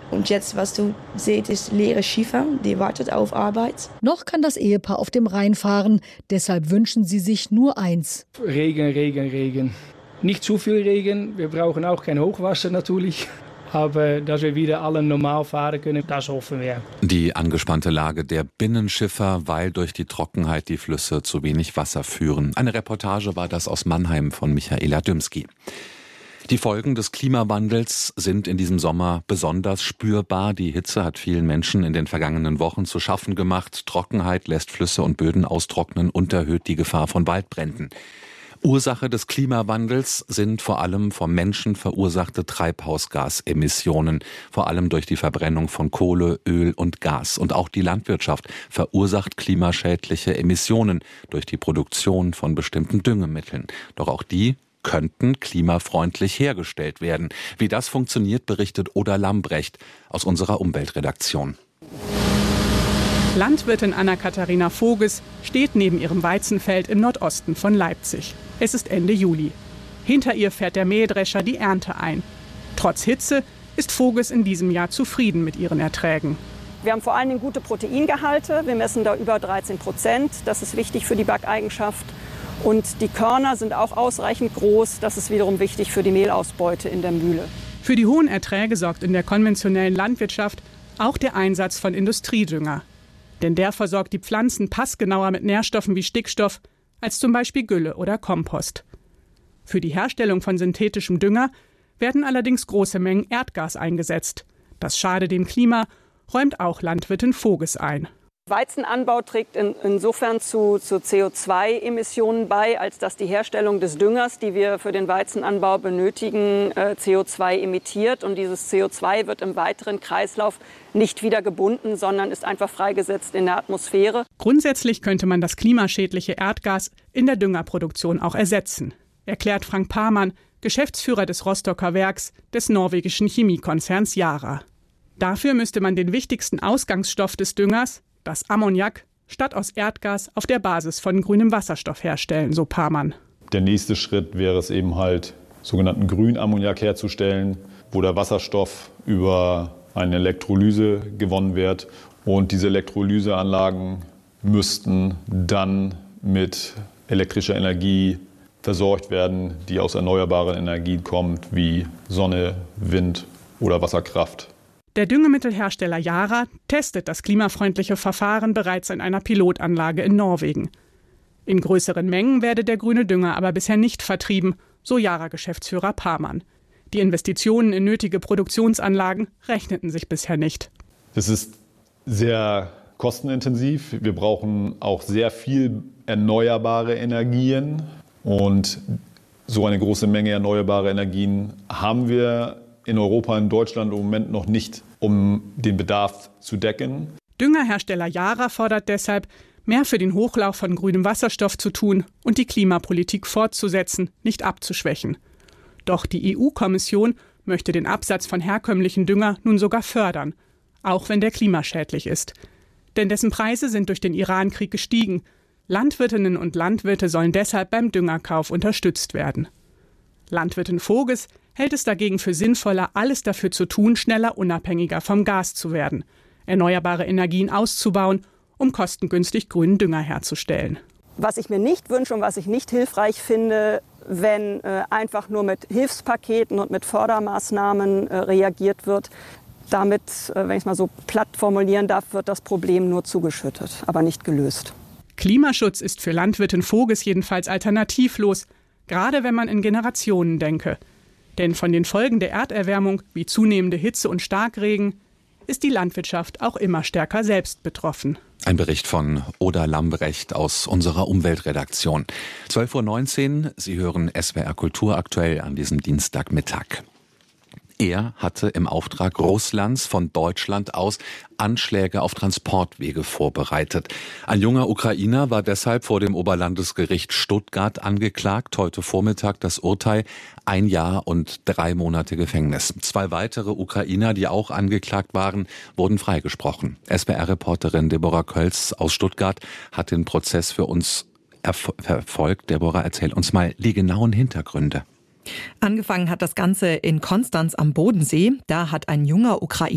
Und jetzt, was du seht, ist leere Schiffe, die wartet auf Arbeit. Noch kann das Ehepaar auf dem Rhein fahren. Deshalb wünschen sie sich nur eins. Regen, Regen, Regen. Nicht zu viel Regen. Wir brauchen auch kein Hochwasser natürlich. Aber dass wir wieder alle normal fahren können, das hoffen wir. Die angespannte Lage der Binnenschiffer, weil durch die Trockenheit die Flüsse zu wenig Wasser führen. Eine Reportage war das aus Mannheim von Michaela Dümski. Die Folgen des Klimawandels sind in diesem Sommer besonders spürbar. Die Hitze hat vielen Menschen in den vergangenen Wochen zu schaffen gemacht. Trockenheit lässt Flüsse und Böden austrocknen und erhöht die Gefahr von Waldbränden. Ursache des Klimawandels sind vor allem vom Menschen verursachte Treibhausgasemissionen, vor allem durch die Verbrennung von Kohle, Öl und Gas. Und auch die Landwirtschaft verursacht klimaschädliche Emissionen durch die Produktion von bestimmten Düngemitteln. Doch auch die könnten klimafreundlich hergestellt werden. Wie das funktioniert, berichtet Oda Lambrecht aus unserer Umweltredaktion. Landwirtin Anna-Katharina Voges steht neben ihrem Weizenfeld im Nordosten von Leipzig. Es ist Ende Juli. Hinter ihr fährt der Mähdrescher die Ernte ein. Trotz Hitze ist Voges in diesem Jahr zufrieden mit ihren Erträgen. Wir haben vor allen Dingen gute Proteingehalte. Wir messen da über 13%. Das ist wichtig für die Backeigenschaft. Und die Körner sind auch ausreichend groß. Das ist wiederum wichtig für die Mehlausbeute in der Mühle. Für die hohen Erträge sorgt in der konventionellen Landwirtschaft auch der Einsatz von Industriedünger. Denn der versorgt die Pflanzen passgenauer mit Nährstoffen wie Stickstoff als zum Beispiel Gülle oder Kompost. Für die Herstellung von synthetischem Dünger werden allerdings große Mengen Erdgas eingesetzt. Das schade dem Klima, räumt auch Landwirtin Voges ein. Weizenanbau trägt insofern zu CO2-Emissionen bei, als dass die Herstellung des Düngers, die wir für den Weizenanbau benötigen, CO2 emittiert. Und dieses CO2 wird im weiteren Kreislauf nicht wieder gebunden, sondern ist einfach freigesetzt in der Atmosphäre. Grundsätzlich könnte man das klimaschädliche Erdgas in der Düngerproduktion auch ersetzen, erklärt Frank Parmann, Geschäftsführer des Rostocker Werks des norwegischen Chemiekonzerns Yara. Dafür müsste man den wichtigsten Ausgangsstoff des Düngers, das Ammoniak, statt aus Erdgas auf der Basis von grünem Wasserstoff herstellen, so Parmann. Der nächste Schritt wäre es eben halt, sogenannten Grünammoniak herzustellen, wo der Wasserstoff über eine Elektrolyse gewonnen wird. Und diese Elektrolyseanlagen müssten dann mit elektrischer Energie versorgt werden, die aus erneuerbaren Energien kommt, wie Sonne, Wind oder Wasserkraft. Der Düngemittelhersteller Yara testet das klimafreundliche Verfahren bereits in einer Pilotanlage in Norwegen. In größeren Mengen werde der grüne Dünger aber bisher nicht vertrieben, so Yara-Geschäftsführer Parmann. Die Investitionen in nötige Produktionsanlagen rechneten sich bisher nicht. Das ist sehr kostenintensiv. Wir brauchen auch sehr viel erneuerbare Energien. Und so eine große Menge erneuerbare Energien haben wir in Europa, in Deutschland im Moment noch nicht, um den Bedarf zu decken. Düngerhersteller Yara fordert deshalb, mehr für den Hochlauf von grünem Wasserstoff zu tun und die Klimapolitik fortzusetzen, nicht abzuschwächen. Doch die EU-Kommission möchte den Absatz von herkömmlichen Dünger nun sogar fördern, auch wenn der klimaschädlich ist. Denn dessen Preise sind durch den Iran-Krieg gestiegen. Landwirtinnen und Landwirte sollen deshalb beim Düngerkauf unterstützt werden. Landwirtin Voges hält es dagegen für sinnvoller, alles dafür zu tun, schneller unabhängiger vom Gas zu werden, erneuerbare Energien auszubauen, um kostengünstig grünen Dünger herzustellen. Was ich mir nicht wünsche und was ich nicht hilfreich finde, wenn einfach nur mit Hilfspaketen und mit Fördermaßnahmen reagiert wird. Damit, wenn ich es mal so platt formulieren darf, wird das Problem nur zugeschüttet, aber nicht gelöst. Klimaschutz ist für Landwirtin Voges jedenfalls alternativlos, gerade wenn man in Generationen denke. Denn von den Folgen der Erderwärmung, wie zunehmende Hitze und Starkregen, ist die Landwirtschaft auch immer stärker selbst betroffen. Ein Bericht von Oda Lambrecht aus unserer Umweltredaktion. 12:19 Uhr, Sie hören SWR Kultur aktuell an diesem Dienstagmittag. Er hatte im Auftrag Russlands von Deutschland aus Anschläge auf Transportwege vorbereitet. Ein junger Ukrainer war deshalb vor dem Oberlandesgericht Stuttgart angeklagt. Heute Vormittag das Urteil: 1 Jahr und 3 Monate Gefängnis. 2 weitere Ukrainer, die auch angeklagt waren, wurden freigesprochen. SWR-Reporterin Deborah Kölz aus Stuttgart hat den Prozess für uns verfolgt. Deborah, erzähl uns mal die genauen Hintergründe. Angefangen hat das Ganze in Konstanz am Bodensee. Da hat ein junger Ukrainer